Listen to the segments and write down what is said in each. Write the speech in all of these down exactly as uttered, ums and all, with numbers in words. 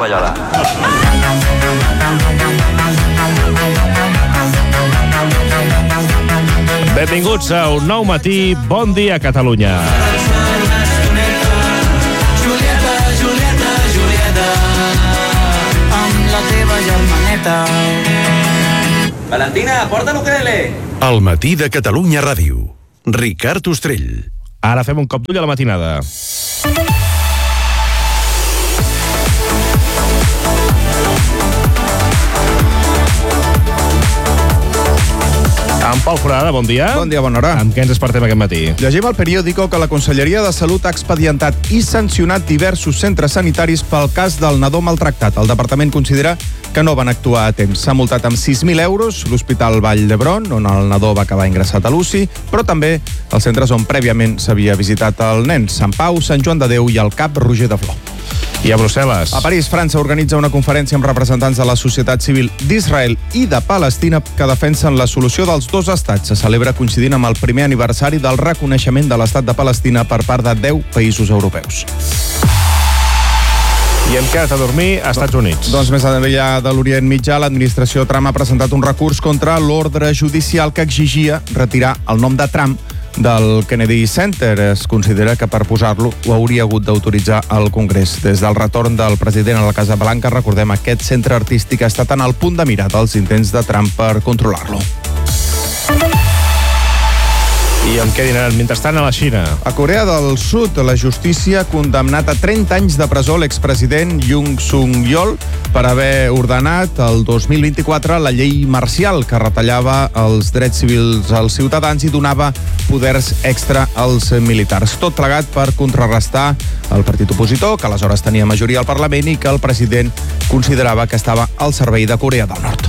tovallola. Benvinguts a un nou matí. Bon dia, Catalunya. Julieta, Julieta, Julieta, amb la teva germaneta. Valentina, porta l'ukelele. El matí de Catalunya Ràdio. Ricard Ostrell. Ara fem un cop d'ull a la matinada. En Pol Forada, bon dia. Bon dia, bona hora. Amb què ens despertem aquest matí? Llegim al periòdico que la Conselleria de Salut ha expedientat i sancionat diversos centres sanitaris pel cas del nadó maltractat. El departament considera que no van actuar a temps. S'ha multat amb sis mil euros l'Hospital Vall d'Hebron, on el nadó va acabar ingressat a l'U C I, però també els centres on prèviament s'havia visitat el nen, Sant Pau, Sant Joan de Déu i el Cap Roger de Flor. I a Brussel·les? A París, França organitza una conferència amb representants de la societat civil d'Israel i de Palestina que defensen la solució dels dos estats. Se celebra coincidint amb el primer aniversari del reconeixement de l'estat de Palestina per part de deu països europeus. I hem quedat a dormir a Estats Units. Doncs més enllà de l'Orient Mitjà, l'administració Trump ha presentat un recurs contra l'ordre judicial que exigia retirar el nom de Trump del Kennedy Center. Es considera que per posar-lo ho hauria hagut d'autoritzar el Congrés. Des del retorn del president a la Casa Blanca, recordem, aquest centre artístic ha estat en el punt de mira dels intents de Trump per controlar-lo. I amb què dinaran mentrestant a la Xina? A Corea del Sud, la justícia ha condemnat a trenta anys de presó l'expresident Yoon Suk-yeol per haver ordenat el dos mil vint-i-quatre la llei marcial que retallava els drets civils als ciutadans i donava poders extra als militars. Tot plegat per contrarrestar el partit opositor, que aleshores tenia majoria al Parlament i que el president considerava que estava al servei de Corea del Nord.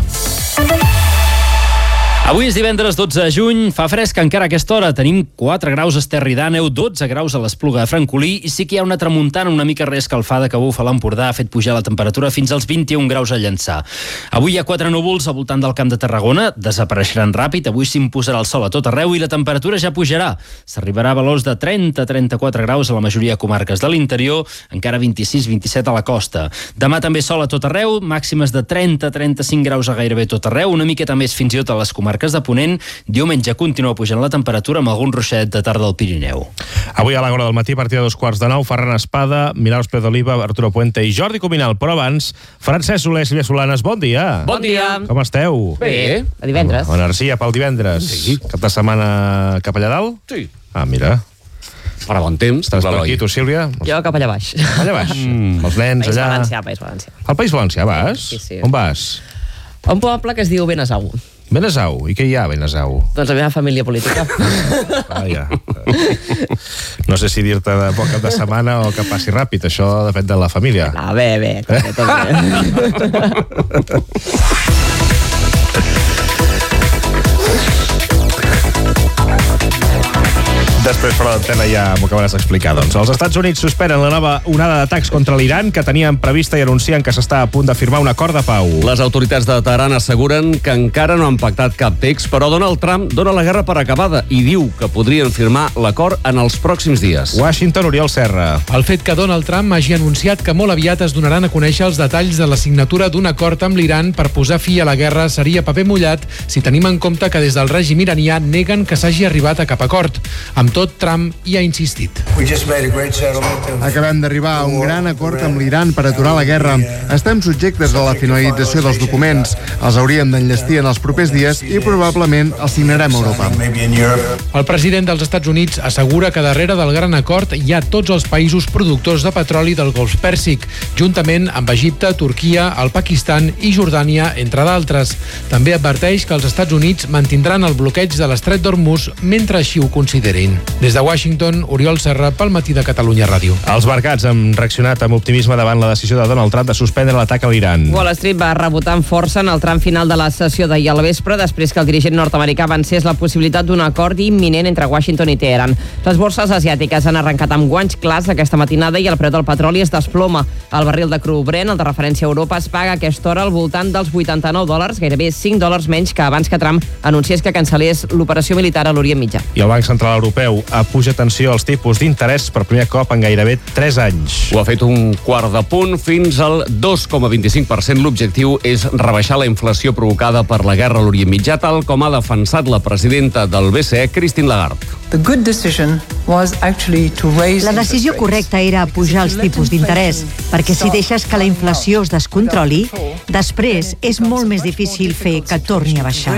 Avui és divendres dotze de juny, fa fresc encara a aquesta hora. Tenim quatre graus a Esterri d'Àneu, dotze graus a l'Espluga de Francolí i sí que hi ha una tramuntana una mica reescalfada que bufa a l'Empordà, ha fet pujar la temperatura fins als vint-i-un graus a Llançà. Avui hi ha quatre núvols al voltant del Camp de Tarragona, desapareixeran ràpid, avui s'imposarà el sol a tot arreu i la temperatura ja pujarà. S'arribarà a valors de trenta a trenta-quatre graus a la majoria de comarques de l'interior, encara vint-i-sis vint-i-set a la costa. Demà també sol a tot arreu, màximes de trenta a trenta-cinc graus a gairebé tot arreu, una miqueta més fins i tot a les comarques de Ponent. Diumenge continua pujant la temperatura amb algun ruixet de tarda al Pirineu. Avui a l'hora del matí, a partir de dos quarts de nou, Ferran Espada, Milagros Pérez d'Oliva, Arturo Puente i Jordi Cuminal. Però abans, Francesc Soler, Sílvia Solanes, bon dia. Bon dia. Com esteu? Bé, a divendres. Amb energia pel divendres. Sí. Cap de setmana cap allà dalt? Sí. Ah, mira. Per bon temps. Estàs per aquí, tu, Sílvia? Jo cap allà baix. Allà baix. Mm. Els nens País allà. Valencià, País Valencià. Al País Valencià vas? Sí, sí. On vas? A un poble que es diu Benasau. Benasau. I què hi ha a Benasau? Doncs la meva família política. Ah, ja. No sé si dir-te de poc cap de setmana o que passi ràpid. Això depèn de la família. No, bé, bé. Tot bé, tot bé. Després, fora d'antena, ja m'ho acabaràs d'explicar. Doncs els Estats Units suspenen la nova onada d'atacs contra l'Iran que tenien prevista i anuncien que s'està a punt de firmar un acord de pau. Les autoritats de Teheran asseguren que encara no han pactat cap text, però Donald Trump dona la guerra per acabada i diu que podrien firmar l'acord en els pròxims dies. Washington, Oriol Serra. El fet que Donald Trump hagi anunciat que molt aviat es donaran a conèixer els detalls de la signatura d'un acord amb l'Iran per posar fi a la guerra seria paper mullat si tenim en compte que des del règim iranià neguen que s'hagi arribat a cap acord. Amb tot, Trump hi ha insistit. Acabem d'arribar a un gran acord amb l'Iran per aturar la guerra. Estem subjectes a la finalització dels documents. Els hauríem d'enllestir en els propers dies i probablement els signarem a Europa. El president dels Estats Units assegura que darrere del gran acord hi ha tots els països productors de petroli del Golf Pèrsic, juntament amb Egipte, Turquia, el Pakistan i Jordània, entre d'altres. També adverteix que els Estats Units mantindran el bloqueig de l'estret d'Hormuz mentre així ho considerin. Des de Washington, Oriol Serra, pel matí de Catalunya Ràdio. Els mercats han reaccionat amb optimisme davant la decisió de Donald Trump de suspendre l'atac a l'Iran. Wall Street va rebotar amb força en el tram final de la sessió d'ahir al vespre, després que el dirigent nord-americà avancés la possibilitat d'un acord imminent entre Washington i Teheran. Les borses asiàtiques han arrencat amb guanys clars aquesta matinada i el preu del petroli es desploma. El barril de cru Brent, el de referència a Europa, es paga a aquesta hora al voltant dels vuitanta-nou dòlars, gairebé cinc dòlars menys que abans que Trump anunciés que cancel·lés l'operació militar a l'Orient Mitjà. I el Banc Central Europeu apuja atenció als tipus d'interès per primer cop en gairebé tres anys. Ho ha fet un quart de punt fins al dos coma vint-i-cinc per cent. L'objectiu és rebaixar la inflació provocada per la guerra a l'Orient Mitjà, tal com ha defensat la presidenta del B C E, Christine Lagarde. La decisió correcta era pujar els tipus d'interès, perquè si deixes que la inflació es descontroli, després és molt més difícil fer que torni a baixar.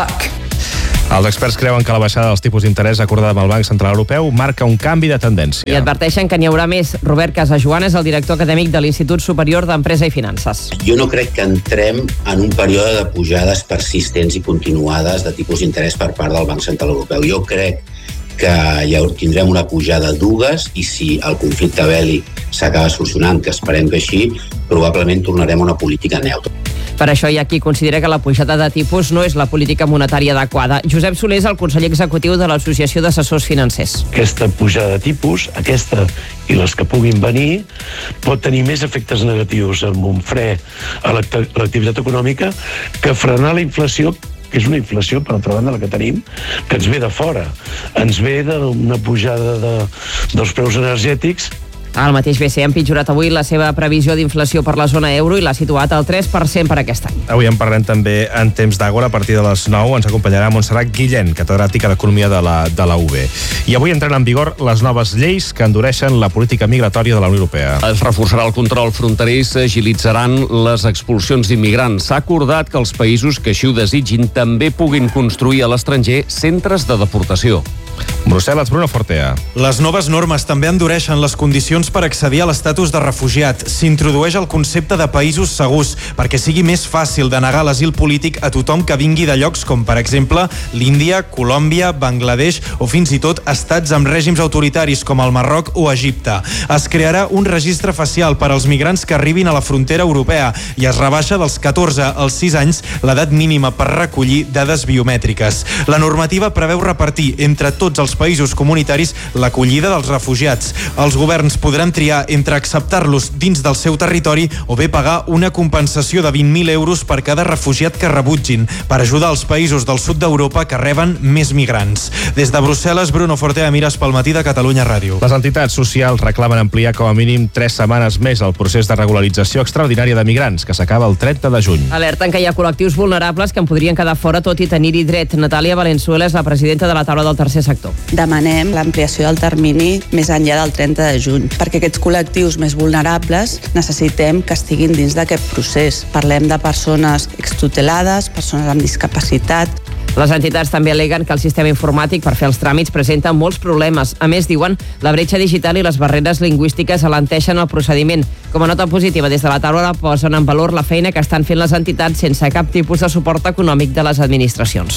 Els experts creuen que la baixada dels tipus d'interès acordada amb el Banc Central Europeu marca un canvi de tendència. I adverteixen que n'hi haurà més. Robert Casajoan és el director acadèmic de l'Institut Superior d'Empresa i Finances. Jo no crec que entrem en un període de pujades persistents i continuades de tipus d'interès per part del Banc Central Europeu. Jo crec que ja tindrem una pujada d'ugues i si el conflicte bèl·lic s'acaba solucionant, que esperem que així, probablement tornarem a una política neutra. Per això hi ha qui considera que la pujada de tipus no és la política monetària adequada. Josep Soler és el conseller executiu de l'Associació d'Assessors Financers. Aquesta pujada de tipus, aquesta i les que puguin venir, pot tenir més efectes negatius amb un fre a l'activitat econòmica que frenar la inflació, que és una inflació, per altra banda, la que tenim, que ens ve de fora. Ens ve d'una pujada de, dels preus energètics. El mateix B C E ha empitjorat avui la seva previsió d'inflació per la zona euro i l'ha situat al tres per cent per aquest any. Avui en parlem també en temps d'Àgora. A partir de les nou ens acompanyarà Montserrat Guillén, catedràtica d'Economia de la, de la U B. I avui entren en vigor les noves lleis que endureixen la política migratòria de la Unió Europea. Es reforçarà el control fronterer i s'agilitzaran les expulsions d'immigrants. S'ha acordat que els països que així ho desitgin també puguin construir a l'estranger centres de deportació. Brussel·les, Bruno Fortea. Les noves normes també endureixen les condicions per accedir a l'estatus de refugiat. S'introdueix el concepte de països segurs perquè sigui més fàcil de negar l'asil polític a tothom que vingui de llocs com, per exemple, l'Índia, Colòmbia, Bangladesh o fins i tot estats amb règims autoritaris com el Marroc o Egipte. Es crearà un registre facial per als migrants que arribin a la frontera europea i es rebaixa dels catorze als sis anys l'edat mínima per recollir dades biomètriques. La normativa preveu repartir entre tots els països comunitaris l'acollida dels refugiats. Els governs podran triar entre acceptar-los dins del seu territori o bé pagar una compensació de vint mil euros per cada refugiat que rebutgin per ajudar els països del sud d'Europa que reben més migrants. Des de Brussel·les, Bruno Fortea, Mires pel matí de Catalunya Ràdio. Les entitats socials reclamen ampliar com a mínim tres setmanes més el procés de regularització extraordinària de migrants, que s'acaba el trenta de juny. Alerten que hi ha col·lectius vulnerables que en podrien quedar fora tot i tenir-hi dret. Natàlia Valenzuela és la presidenta de la taula del tercer sector. Demanem l'ampliació del termini més enllà del trenta de juny, perquè aquests col·lectius més vulnerables necessitem que estiguin dins d'aquest procés. Parlem de persones extutelades, persones amb discapacitat. Les entitats també al·leguen que el sistema informàtic per fer els tràmits presenta molts problemes. A més, diuen, la bretxa digital i les barreres lingüístiques alenteixen el procediment. Com a nota positiva, des de la taula posen en valor la feina que estan fent les entitats sense cap tipus de suport econòmic de les administracions.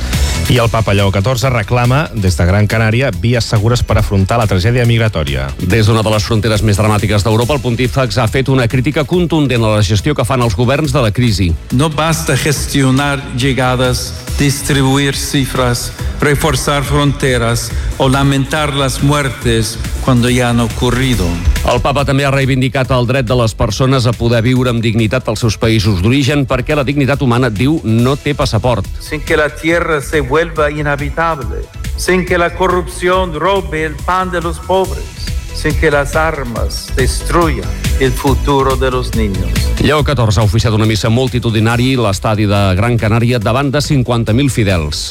I el papa Lleó catorze reclama, des de Gran Canària, vies segures per afrontar la tragèdia migratòria. Des d'una de les fronteres més dramàtiques d'Europa, el pontífex ha fet una crítica contundent a la gestió que fan els governs de la crisi. No basta gestionar llegadas, distribuir cifras, reforzar fronteras o lamentar las muertes cuando ya han ocurrido. El papa també ha reivindicat el dret de les persones a poder viure amb dignitat als seus països d'origen perquè la dignitat humana, diu, no té passaport. Sin que la tierra se vuelva inhabitable, sin que la corrupción robe el pan de los pobres, sin que las armas destruyan el futuro de los niños. Lleó catorze ha oficiat una missa multitudinària a l'estadi de Gran Canària davant de cinquanta mil fidels.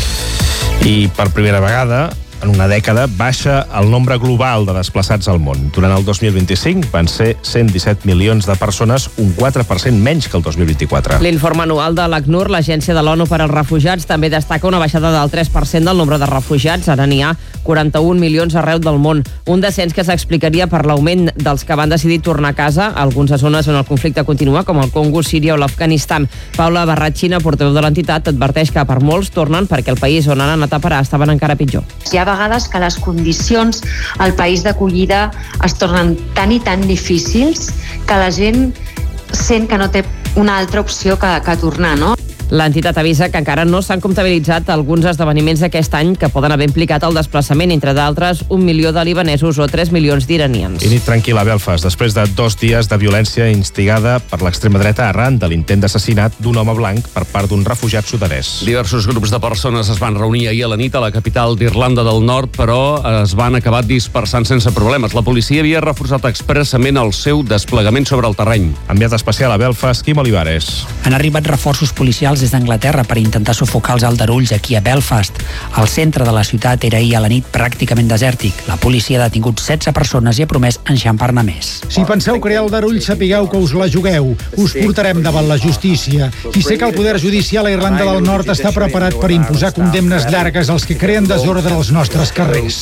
I per primera vegada, en una dècada, baixa el nombre global de desplaçats al món. Durant el dos mil vint-i-cinc van ser cent disset milions de persones, un quatre per cent menys que el dos mil vint-i-quatre. L'informe anual de l'ACNUR, l'Agència de l'ONU per als Refugiats, també destaca una baixada del tres per cent del nombre de refugiats. Ara n'hi ha quaranta-un milions arreu del món. Un descens que s'explicaria per l'augment dels que van decidir tornar a casa, alguns a zones on el conflicte continua, com el Congo, Síria o l'Afganistan. Paula Barratxina, portaveu de l'entitat, adverteix que per molts tornen perquè el país on han anat a parar estaven encara pitjor. Hi ha vegades que les condicions al país d'acollida es tornen tan i tan difícils que la gent sent que no té una altra opció que, que tornar, no? L'entitat avisa que encara no s'han comptabilitzat alguns esdeveniments d'aquest any que poden haver implicat el desplaçament, entre d'altres, un milió de libanesos o tres milions d'iranians. I nit tranquil·la a Belfast, després de dos dies de violència instigada per l'extrema dreta arran de l'intent d'assassinat d'un home blanc per part d'un refugiat sudanès. Diversos grups de persones es van reunir ahir a la nit a la capital d'Irlanda del Nord, però es van acabar dispersant sense problemes. La policia havia reforçat expressament el seu desplegament sobre el terreny. Enviat especial a Belfast, Quim Olivares. Han arribat reforços policials des d'Anglaterra per intentar sufocar els aldarulls aquí a Belfast. El centre de la ciutat era ahir a la nit pràcticament desèrtic. La policia ha detingut setze persones i ha promès enxampar-ne més. Si penseu crear aldarull, sapigueu que us la jugueu. Us portarem davant la justícia. I sé que el poder judicial a Irlanda del Nord està preparat per imposar condemnes llargues als que creen desordre als nostres carrers.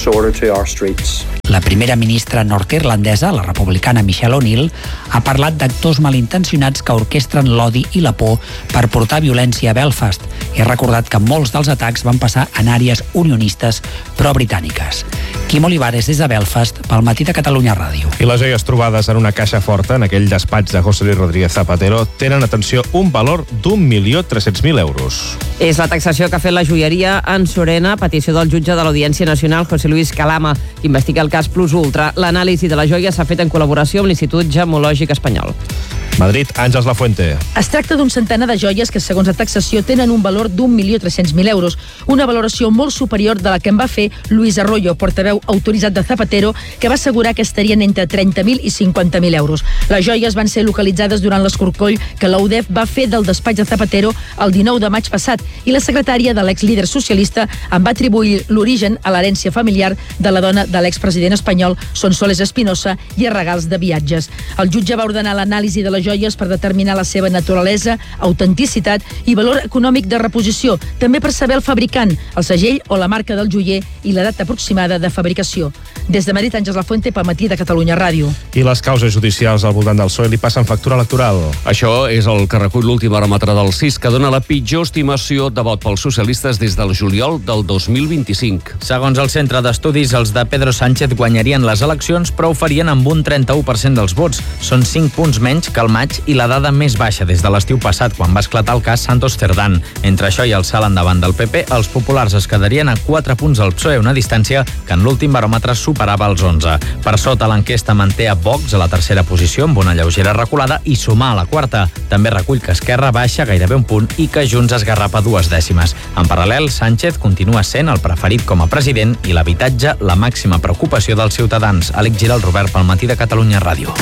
La primera ministra nord-irlandesa, la republicana Michelle O'Neill, ha parlat d'actors malintencionats que orquestren l'odi i la por per portar violència a Belfast i ha recordat que molts dels atacs van passar en àrees unionistes pro-britàniques. Quim Olivares des de Belfast, pel Matí de Catalunya Ràdio. I les joies trobades en una caixa forta en aquell despatx de José Luis Rodríguez Zapatero tenen, atenció, un valor d'un milió tres-cents mil euros. És la taxació que ha fet la joieria en Sorena, petició del jutge de l'Audiència Nacional, José Luis Calama, que investiga el cas Plus Ultra. L'anàlisi de la joia s'ha fet en col·laboració amb l'Institut Gemològic Espanyol. Madrid, Àngels Lafuente. Es tracta d'un centenar de joies que, segons la taxació, tenen un valor d'un milió tres-cents mil euros, una valoració molt superior de la que en va fer Luis Arroyo, portaveu autoritzat de Zapatero, que va assegurar que estarien entre trenta mil i cinquanta mil euros. Les joies van ser localitzades durant l'escorcoll que l'U D E F va fer del despatx de Zapatero el dinou de maig passat i la secretària de l'exlíder socialista en va atribuir l'origen a l'herència familiar de la dona de l'expresident espanyol Sonsoles Espinosa i a regals de viatges. El jutge va ordenar l'anàlisi de les joies per determinar la seva naturalesa, autenticitat i valor econòmic de reposició, també per saber el fabricant, el segell o la marca del joier i la data aproximada de fabricació. Des de Madrid, Àngels Lafuente, pel Matí de Catalunya Ràdio. I les causes judicials al voltant del P S O E li passen factura electoral. Això és el que recull l'últim baròmetre del C I S, que dona la pitjor estimació de vot pels socialistes des del juliol del dos mil vint-i-cinc. Segons el centre d'estudis, els de Pedro Sánchez guanyarien les eleccions, però ho farien amb un trenta-u per cent dels vots. Són cinc punts menys que el maig i la dada més baixa des de l'estiu passat, quan va esclatar el cas Santos Cerdán. Entre això i el salt endavant del P P, els populars es quedarien a quatre punts al P S O E, una distància que en l'últim baròmetre superava els onze. Per sota, l'enquesta manté a Vox a la tercera posició amb una lleugera reculada i Sumar a la quarta. També recull que Esquerra baixa gairebé un punt i que Junts esgarrapa dues dècimes. En paral·lel, Sánchez continua sent el preferit com a president i l'habitatge la màxima preocupació dels ciutadans. Àlex Giral, Robert, pel Matí de Catalunya Ràdio.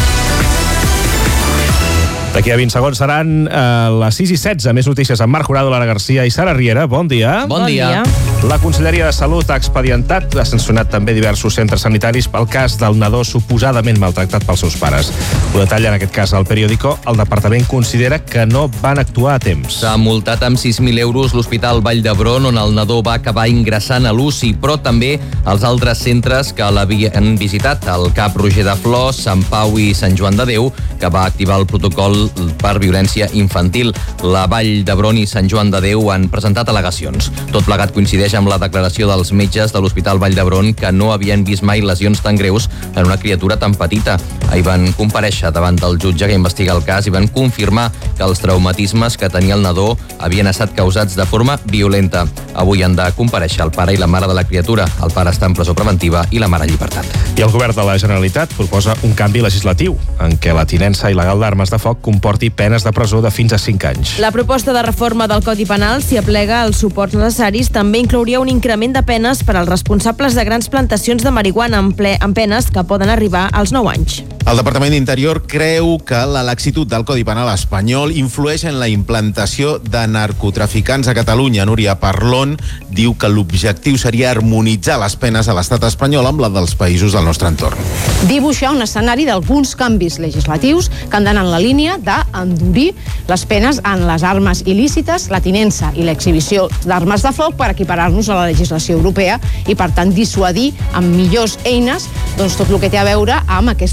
D'aquí a vint segons seran eh, les sis i setze. Més notícies amb Marc Jurado, Lara Garcia i Sara Riera. Bon dia. Bon dia. La Conselleria de Salut ha expedientat, ha sancionat també diversos centres sanitaris pel cas del nadó suposadament maltractat pels seus pares. Ho detalla en aquest cas al periòdico. El departament considera que no van actuar a temps. S'ha multat amb sis mil euros l'Hospital Vall d'Hebron, on el nadó va acabar ingressant a l'U C I, però també els altres centres que l'havien visitat, el Cap Roger de Flors, Sant Pau i Sant Joan de Déu, que va activar el protocol per violència infantil. La Vall d'Hebron i Sant Joan de Déu han presentat al·legacions. Tot plegat coincideix amb la declaració dels metges de l'Hospital Vall d'Hebron que no havien vist mai lesions tan greus en una criatura tan petita. Ahir van comparèixer davant del jutge que investiga el cas i van confirmar que els traumatismes que tenia el nadó havien estat causats de forma violenta. Avui han de comparèixer el pare i la mare de la criatura. El pare està en presó preventiva i la mare en llibertat. I el govern de la Generalitat proposa un canvi legislatiu en què la tinença il·legal d'armes de foc comporti penes de presó de fins a cinc anys. La proposta de reforma del Codi Penal, si aplega els suports necessaris, també inclouria un increment de penes per als responsables de grans plantacions de marihuana amb, ple, amb penes que poden arribar als nou anys. El Departament d'Interior creu que la laxitud del Codi Penal espanyol influeix en la implantació de narcotraficants a Catalunya. Núria Parlon diu que l'objectiu seria harmonitzar les penes a l'estat espanyol amb la dels països del nostre entorn. Dibuixar un escenari d'alguns canvis legislatius que han d'anar en la línia d'endurir les penes en les armes il·lícites, la tinença i l'exhibició d'armes de foc per equiparar-nos a la legislació europea i, per tant, dissuadir amb millors eines doncs, tot el que té a veure amb aquesta letalitat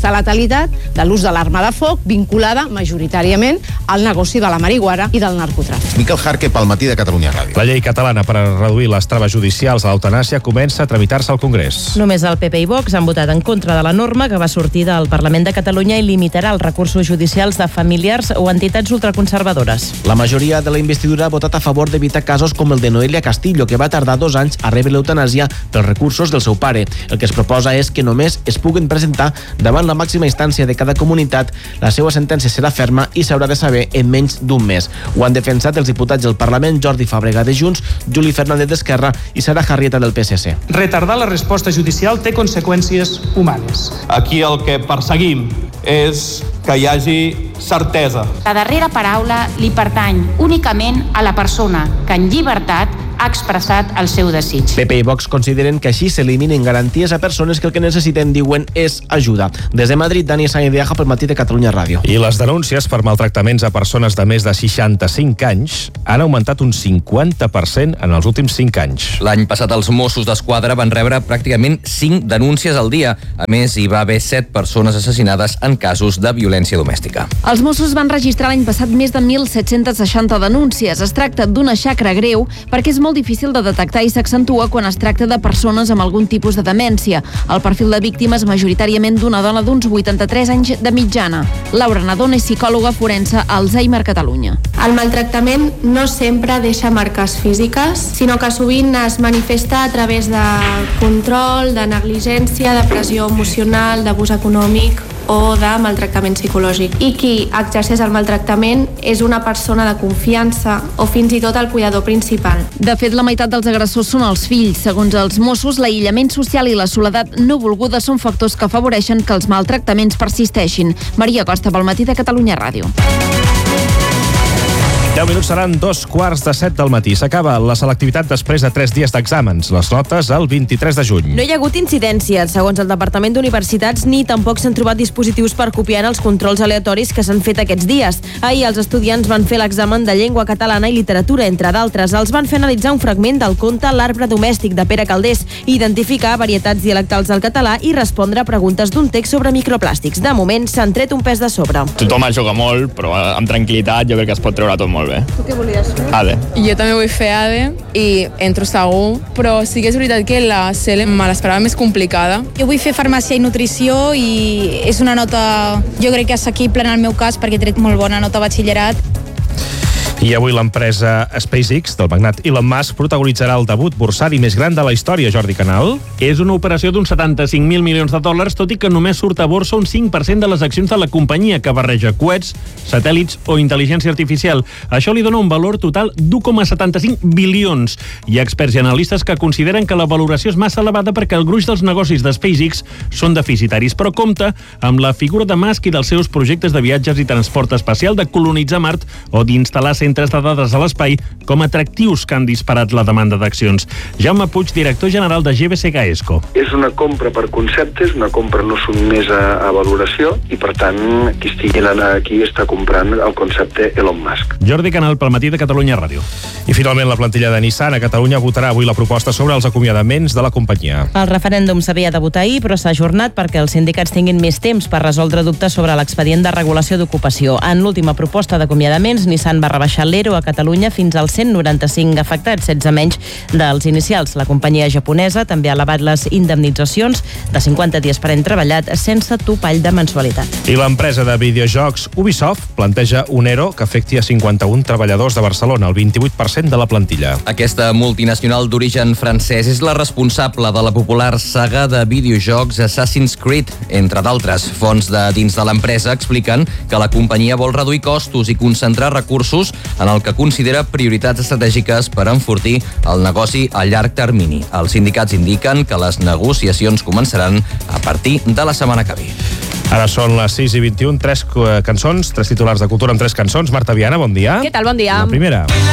criminalitat de l'ús de l'arma de foc vinculada majoritàriament al negoci de la marihuana i del narcotràfic. Miquel Jarque pel Matí de Catalunya Ràdio. La llei catalana per a reduir les traves judicials a l'eutanàsia comença a tramitar-se al Congrés. Només el P P i Vox han votat en contra de la norma que va sortir del Parlament de Catalunya i limitarà els recursos judicials de familiars o entitats ultraconservadores. La majoria de la investidura ha votat a favor d'evitar casos com el de Noelia Castillo, que va tardar dos anys a rebre l'eutanàsia pels recursos del seu pare. El que es proposa és que només es puguen presentar davant la màxima instància de cada comunitat. La seva sentència serà ferma i s'haurà de saber en menys d'un mes. Ho han defensat els diputats del Parlament Jordi Fàbrega de Junts, Juli Fernández d'Esquerra i Sara Jarrieta del P S C. Retardar la resposta judicial té conseqüències humanes. Aquí el que perseguim és que hi hagi certesa. La darrera paraula li pertany únicament a la persona que en llibertat ha expressat el seu desig. P P i Vox consideren que així s'eliminen garanties a persones que el que necessiten, diuen, és ajuda. Des de Madrid, Dani Sáenz de Aja pel Matí de Catalunya Ràdio. I les denúncies per maltractaments a persones de més de seixanta-cinc anys han augmentat un cinquanta per cent en els últims cinc anys. L'any passat els Mossos d'Esquadra van rebre pràcticament cinc denúncies al dia. A més, hi va haver set persones assassinades en casos de violència domèstica. Els Mossos van registrar l'any passat més de mil set-cents seixanta denúncies. Es tracta d'una xacra greu perquè és molt difícil de detectar i s'accentua quan es tracta de persones amb algun tipus de demència. El perfil de víctima és majoritàriament d'una dona d'uns vuitanta-tres anys de mitjana. Laura Nadona és psicòloga forense a Alzheimer Catalunya. El maltractament no sempre deixa marques físiques, sinó que sovint es manifesta a través de control, de negligència, de pressió emocional, d'abús econòmic o de maltractament psicològic. I qui exerceix el maltractament és una persona de confiança o fins i tot el cuidador principal. De fet, la meitat dels agressors són els fills. Segons els Mossos, l'aïllament social i la soledat no volguda són factors que afavoreixen que els maltractaments persisteixin. Maria Costa, pel Matí de Catalunya Ràdio. deu minuts seran dos quarts de set del matí. S'acaba la selectivitat després de tres dies d'exàmens. Les notes el vint-i-tres de juny. No hi ha hagut incidències, segons el Departament d'Universitats, ni tampoc s'han trobat dispositius per copiar en els controls aleatoris que s'han fet aquests dies. Ahir els estudiants van fer l'examen de llengua catalana i literatura, entre d'altres. Els van fer analitzar un fragment del conte L'arbre domèstic de Pere Calders, identificar varietats dialectals del català i respondre a preguntes d'un text sobre microplàstics. De moment s'han tret un pes de sobre. Tothom el juga molt, però amb tranquil·litat jo crec que es pot treure tot molt bé. Tu què volies fer? A D E. Jo també vull fer A D E i entro segur, però sí que és veritat que la C E L me l'esperava més complicada. Jo vull fer farmàcia i nutrició i és una nota, jo crec que assequible en el meu cas perquè he tret molt bona nota a batxillerat. I avui l'empresa SpaceX del magnat Elon Musk protagonitzarà el debut borsari més gran de la història, Jordi Canal. És una operació d'uns setanta-cinc mil milions de dòlars, tot i que només surt a borsa un cinc per cent de les accions de la companyia, que barreja coets, satèl·lits o intel·ligència artificial. Això li dona un valor total d'u coma setanta-cinc bilions. Hi ha experts i analistes que consideren que la valoració és massa elevada perquè el gruix dels negocis de SpaceX són deficitaris, però compta amb la figura de Musk i dels seus projectes de viatges i transport espacial, de colonitzar Mart o d'instal·lar centres de dades a l'espai com atractius que han disparat la demanda d'accions. Jaume Puig, director general de G B C Gaesco. És una compra per conceptes, una compra no sotmesa a valoració i, per tant, qui estigui anant aquí està comprant el concepte Elon Musk. Jordi Canal, pel Matí de Catalunya Ràdio. I finalment la plantilla de Nissan a Catalunya votarà avui la proposta sobre els acomiadaments de la companyia. El referèndum s'havia de votar ahir, però s'ha ajornat perquè els sindicats tinguin més temps per resoldre dubtes sobre l'expedient de regulació d'ocupació. En l'última proposta d'acomiadaments, Nissan va rebaixar l'E R O a Catalunya fins als cent noranta-cinc afectats, setze menys dels inicials. La companyia japonesa també ha elevat les indemnitzacions de cinquanta dies per any treballat sense topall de mensualitat. I l'empresa de videojocs Ubisoft planteja un E R O que afecti a cinquanta-un treballadors de Barcelona, el vint-i-vuit per cent de la plantilla. Aquesta multinacional d'origen francès és la responsable de la popular saga de videojocs Assassin's Creed, entre d'altres. Fonts de dins de l'empresa expliquen que la companyia vol reduir costos i concentrar recursos en el que considera prioritats estratègiques per enfortir el negoci a llarg termini. Els sindicats indiquen que les negociacions començaran a partir de la setmana que ve. Ara són les sis i vint-i-un, tres cançons, tres titulars de cultura amb tres cançons. Marta Viana, bon dia. Què tal, bon dia. La primera.